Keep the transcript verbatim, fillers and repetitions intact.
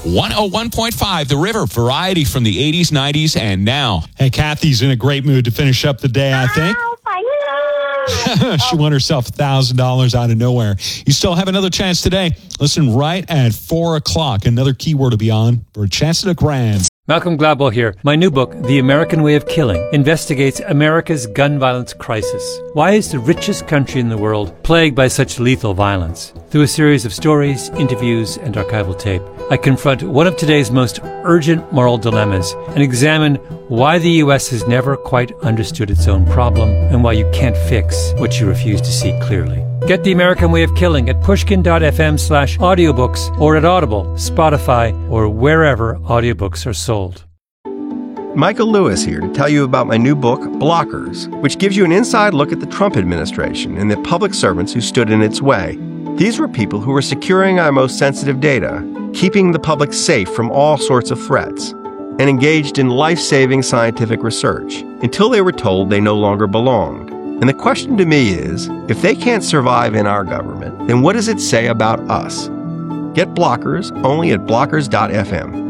one oh one point five, The River, variety from the eighties, nineties, and now. Hey, Kathy's in a great mood to finish up the day, I think. She won herself one thousand dollars out of nowhere. You still have another chance today. Listen right at four o'clock. Another keyword to be on for a chance at a grand. Malcolm Gladwell here. My new book, The American Way of Killing, investigates America's gun violence crisis. Why is the richest country in the world plagued by such lethal violence? Through a series of stories, interviews, and archival tape, I confront one of today's most urgent moral dilemmas and examine why the U S has never quite understood its own problem and why you can't fix what you refuse to see clearly. Get The American Way of Killing at pushkin.fm slash audiobooks or at Audible, Spotify, or wherever audiobooks are sold. Michael Lewis here to tell you about my new book, Blockers, which gives you an inside look at the Trump administration and the public servants who stood in its way. These were people who were securing our most sensitive data, keeping the public safe from all sorts of threats, and engaged in life-saving scientific research until they were told they no longer belonged. And the question to me is, if they can't survive in our government, then what does it say about us? Get Blockers only at blockers dot f m.